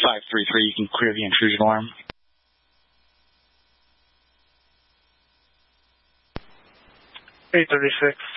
533, you can clear the intrusion alarm. $836.